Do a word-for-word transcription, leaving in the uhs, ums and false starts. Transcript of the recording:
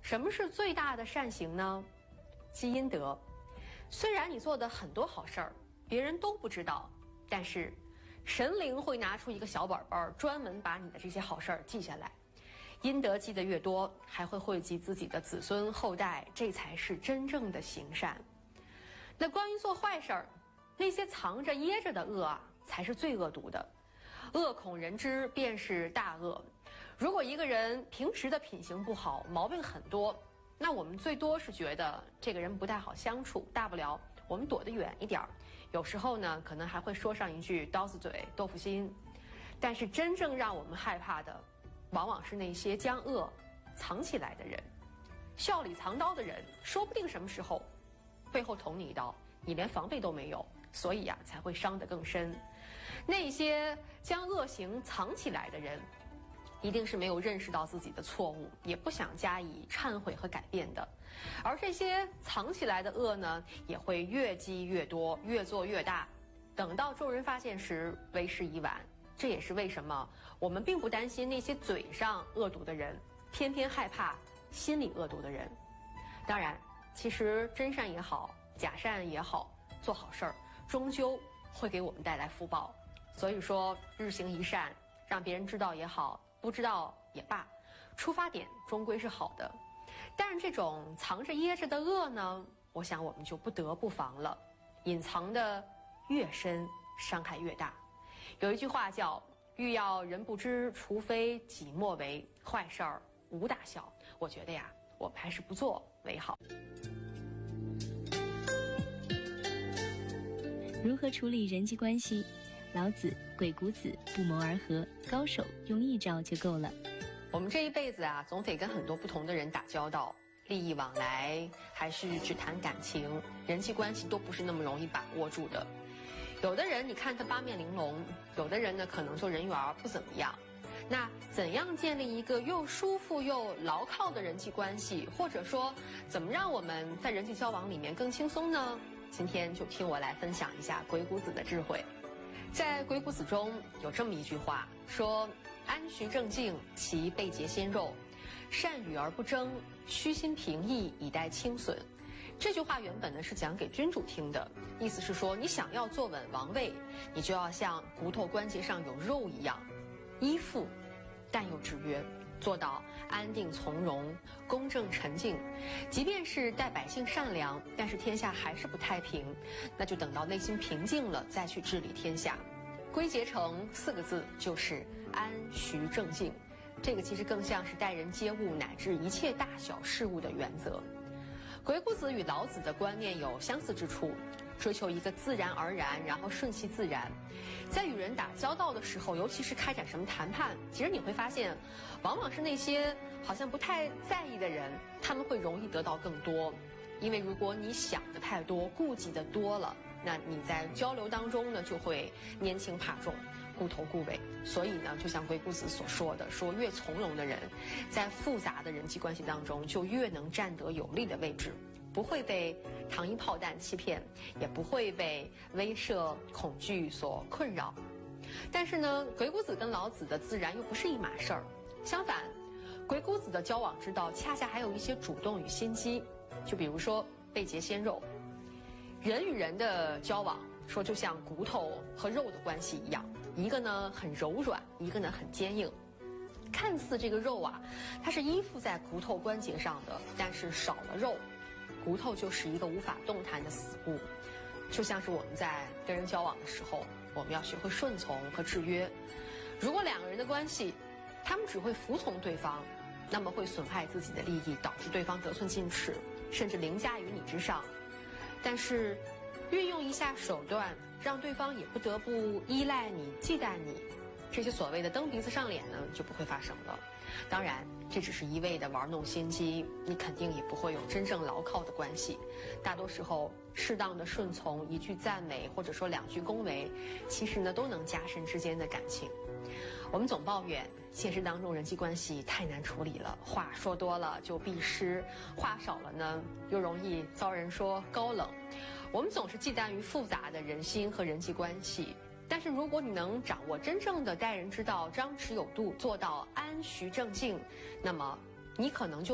什么是最大的善行呢？积阴德。虽然你做的很多好事儿，别人都不知道，但是神灵会拿出一个小本本，专门把你的这些好事儿记下来。阴德积得越多，还会惠及自己的子孙后代，这才是真正的行善。那关于做坏事儿，那些藏着掖着的恶啊，才是最恶毒的。恶恐人知，便是大恶。如果一个人平时的品行不好，毛病很多，那我们最多是觉得这个人不太好相处，大不了我们躲得远一点儿。有时候呢，可能还会说上一句刀子嘴豆腐心。但是真正让我们害怕的，往往是那些将恶藏起来的人。笑里藏刀的人，说不定什么时候背后捅你一刀，你连防备都没有，所以呀、啊，才会伤得更深。那些将恶行藏起来的人，一定是没有认识到自己的错误，也不想加以忏悔和改变的。而这些藏起来的恶呢，也会越积越多，越做越大，等到众人发现时，为时已晚。这也是为什么我们并不担心那些嘴上恶毒的人，偏偏害怕心里恶毒的人。当然，其实真善也好，假善也好，做好事儿终究会给我们带来福报。所以说，日行一善，让别人知道也好，不知道也罢，出发点终归是好的。但是这种藏着掖着的恶呢，我想我们就不得不防了。隐藏的越深，伤害越大。有一句话叫欲要人不知，除非己莫为，坏事儿无大小。我觉得呀，我们还是不做为好。 如何处理人际关系？老子、鬼谷子不谋而合，高手用一招就够了。 我们这一辈子啊，总得跟很多不同的人打交道，利益往来，还是只谈感情，人际关系都不是那么容易把握住的。有的人你看他八面玲珑，有的人呢可能就人缘不怎么样。那怎样建立一个又舒服又牢靠的人际关系，或者说怎么让我们在人际交往里面更轻松呢？今天就听我来分享一下鬼谷子的智慧。在鬼谷子中有这么一句话，说安徐正静，其背节鲜肉，善与而不争，虚心平易，以待轻损。这句话原本呢是讲给君主听的，意思是说，你想要坐稳王位，你就要像骨头关节上有肉一样，依附但又制约，做到安定从容、公正沉静。即便是待百姓善良，但是天下还是不太平，那就等到内心平静了再去治理天下。归结成四个字，就是安徐正静。这个其实更像是待人接物乃至一切大小事物的原则。鬼谷子与老子的观念有相似之处，追求一个自然而然，然后顺其自然。在与人打交道的时候，尤其是开展什么谈判，其实你会发现，往往是那些好像不太在意的人，他们会容易得到更多。因为如果你想的太多，顾忌的多了，那你在交流当中呢，就会拈轻怕重，顾头顾尾。所以呢，就像鬼谷子所说的，说越从容的人，在复杂的人际关系当中，就越能占得有利的位置，不会被糖衣炮弹欺骗，也不会被威慑恐惧所困扰。但是呢，鬼谷子跟老子的自然又不是一码事儿。相反，鬼谷子的交往之道恰恰还有一些主动与心机。就比如说背节鲜肉，人与人的交往，说就像骨头和肉的关系一样，一个呢很柔软，一个呢很坚硬。看似这个肉啊，它是依附在骨头关节上的，但是少了肉，骨头就是一个无法动弹的死物。就像是我们在跟人交往的时候，我们要学会顺从和制约。如果两个人的关系，他们只会服从对方，那么会损害自己的利益，导致对方得寸进尺，甚至凌驾于你之上。但是运用一下手段，让对方也不得不依赖你、忌惮你，这些所谓的蹬鼻子上脸呢，就不会发生了。当然，这只是一味的玩弄心机，你肯定也不会有真正牢靠的关系。大多时候，适当的顺从，一句赞美，或者说两句恭维，其实呢，都能加深之间的感情。我们总抱怨现实当中人际关系太难处理了，话说多了就必失，话少了呢又容易遭人说高冷。我们总是忌惮于复杂的人心和人际关系，但是如果你能掌握真正的待人之道，张弛有度，做到安徐正静，那么你可能就